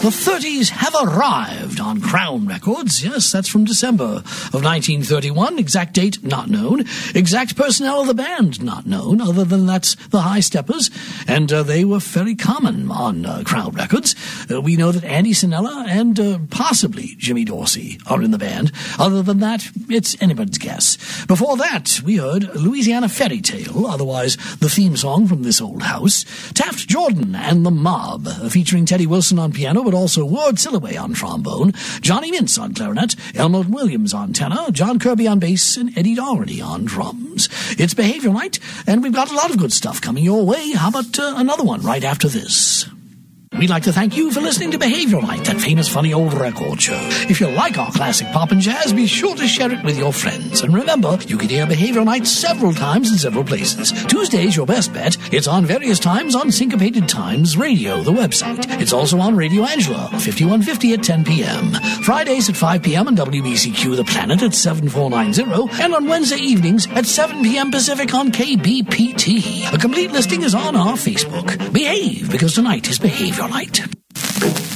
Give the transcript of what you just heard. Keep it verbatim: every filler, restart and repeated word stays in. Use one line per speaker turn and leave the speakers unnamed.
The thirties have arrived on Crown Records. Yes, that's from December of nineteen thirty-one. Exact date, not known. Exact personnel of the band, not known. Other than that's the High Steppers. And uh, they were very common on uh, Crown Records. Uh, we know that Andy Sinella and uh, possibly Jimmy Dorsey are in the band. Other than that, it's anybody's guess. Before that, we heard Louisiana Fairy Tale, otherwise the theme song from This Old House. Taft Jordan and the Mob, uh, featuring Teddy Wilson on piano, but also Ward Silloway on trombone, Johnny Mintz on clarinet, Elmore Williams on tenor, John Kirby on bass, and Eddie Doherty on drums. It's Behavior Night, and we've got a lot of good stuff coming your way. How about uh, another one right after this? We'd like to thank you for listening to Behavior Night, that famous, funny old record show. If you like our classic pop and jazz, be sure to share it with your friends. And remember, you can hear Behavior Night several times in several places. Tuesday's your best bet. It's on various times on Syncopated Times Radio, the website. It's also on Radio Angela, fifty-one fifty at ten p.m. Fridays at five p.m. on W B C Q The Planet at seven four nine zero. And on Wednesday evenings at seven p.m. Pacific on K B P T. A complete listing is on our Facebook. Behave, because tonight is Behavior Night.